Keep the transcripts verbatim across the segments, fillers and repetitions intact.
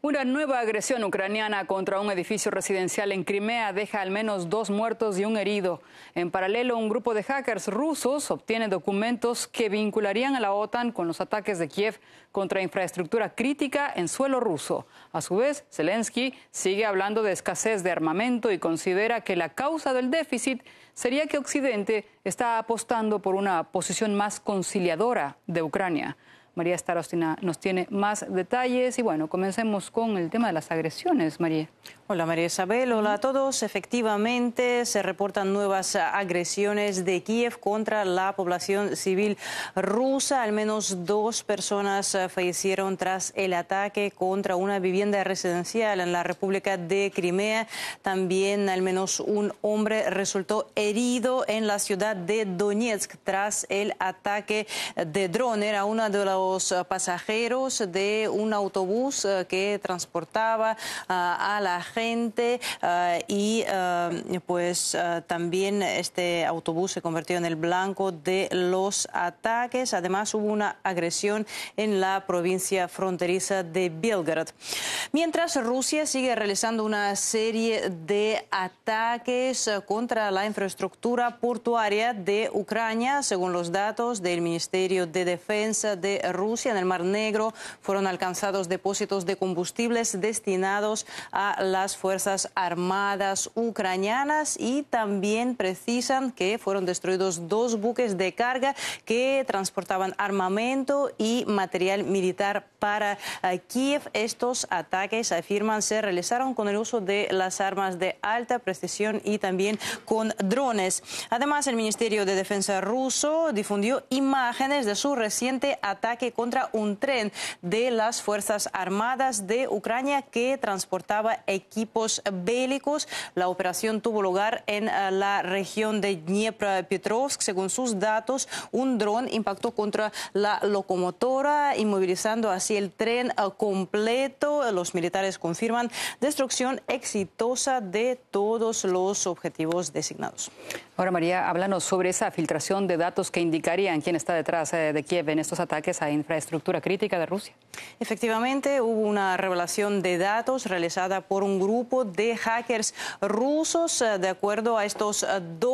Una nueva agresión ucraniana contra un edificio residencial en Crimea deja al menos dos muertos y un herido. En paralelo, un grupo de hackers rusos obtiene documentos que vincularían a la OTAN con los ataques de Kiev contra infraestructura crítica en suelo ruso. A su vez, Zelensky sigue hablando de escasez de armamento y considera que la causa del déficit sería que Occidente está apostando por una posición más conciliadora de Ucrania. María Starostina nos tiene más detalles y bueno, comencemos con el tema de las agresiones, María. Hola María Isabel, hola a todos. Efectivamente se reportan nuevas agresiones de Kiev contra la población civil rusa. Al menos dos personas fallecieron tras el ataque contra una vivienda residencial en la República de Crimea. También al menos un hombre resultó herido en la ciudad de Donetsk tras el ataque de dron. Era uno de los pasajeros de un autobús que transportaba a la gente. Uh, y uh, pues uh, también este autobús se convirtió en el blanco de los ataques. Además hubo una agresión en la provincia fronteriza de Belgorod. Mientras Rusia sigue realizando una serie de ataques contra la infraestructura portuaria de Ucrania, según los datos del Ministerio de Defensa de Rusia, en el Mar Negro fueron alcanzados depósitos de combustibles destinados a las Fuerzas Armadas ucranianas y también precisan que fueron destruidos dos buques de carga que transportaban armamento y material militar para uh, Kiev. Estos ataques, afirman, se realizaron con el uso de las armas de alta precisión y también con drones. Además, el Ministerio de Defensa ruso difundió imágenes de su reciente ataque contra un tren de las Fuerzas Armadas de Ucrania que transportaba equipos bélicos. La operación tuvo lugar en uh, la región de Dniepropetrovsk. Según sus datos, un dron impactó contra la locomotora, inmovilizando así el tren uh, completo. Los militares confirman destrucción exitosa de todos los objetivos designados. Ahora, María, háblanos sobre esa filtración de datos que indicarían quién está detrás eh, de Kiev en estos ataques a infraestructura crítica de Rusia. Efectivamente, hubo una revelación de datos realizada por un grupo de hackers rusos. De acuerdo a estos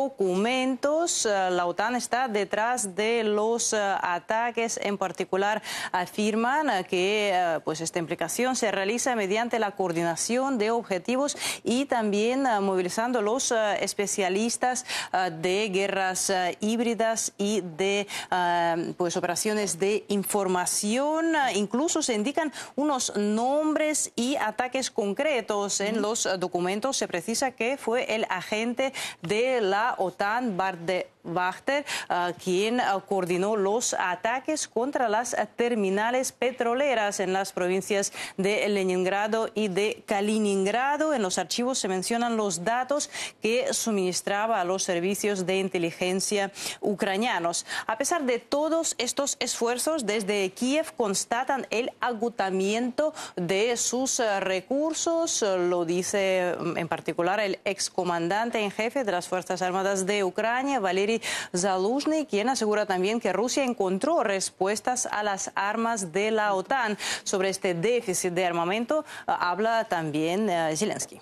documentos, la OTAN está detrás de los ataques. En particular, afirman que pues, esta implicación se realiza mediante la coordinación de objetivos y también movilizando los especialistas de guerras híbridas y de pues, operaciones de información. Incluso se indican unos nombres y ataques concretos. En los documentos se precisa que fue el agente de la OTAN, Bart de Wachter, uh, quien uh, coordinó los ataques contra las uh, terminales petroleras en las provincias de Leningrado y de Kaliningrado. En los archivos se mencionan los datos que suministraba a los servicios de inteligencia ucranianos. A pesar de todos estos esfuerzos, desde Kiev constatan el agotamiento de sus uh, recursos. Uh, lo dice en particular el excomandante en jefe de las Fuerzas Armadas de Ucrania, Valery Zaluzhny, quien asegura también que Rusia encontró respuestas a las armas de la OTAN. Sobre este déficit de armamento uh, habla también uh, Zelensky.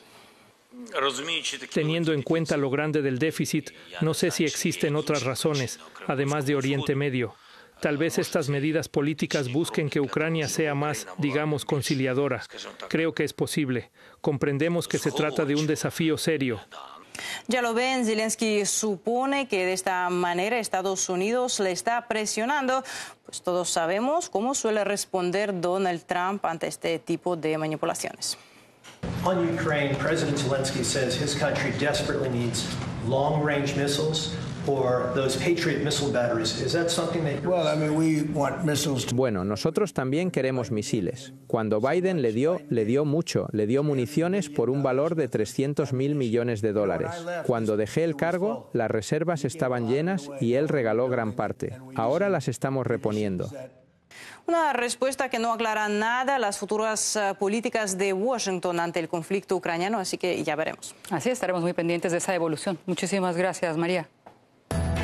Teniendo en cuenta lo grande del déficit, no sé si existen otras razones, además de Oriente Medio. Tal vez estas medidas políticas busquen que Ucrania sea más, digamos, conciliadora. Creo que es posible. Comprendemos que se trata de un desafío serio. Ya lo ven, Zelensky supone que de esta manera Estados Unidos le está presionando. Pues todos sabemos cómo suele responder Donald Trump ante este tipo de manipulaciones. On Ukraine, President Zelensky says his country desperately needs long-range missiles or those Patriot missile batteries. Is that something that you're... Well, I mean, we want missiles to... Bueno, nosotros también queremos misiles. Cuando Biden le dio, le dio mucho, le dio municiones por un valor de trescientos mil millones de dólares. Cuando dejé el cargo, las reservas estaban llenas y él regaló gran parte. Ahora las estamos reponiendo. Una respuesta que no aclara nada las futuras uh, políticas de Washington ante el conflicto ucraniano, así que ya veremos. Así estaremos muy pendientes de esa evolución. Muchísimas gracias, María.